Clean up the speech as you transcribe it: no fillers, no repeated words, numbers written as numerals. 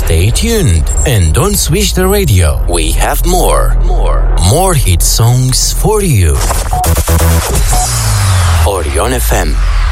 Stay tuned and don't switch the radio. We have more hit songs for you. Orion FM.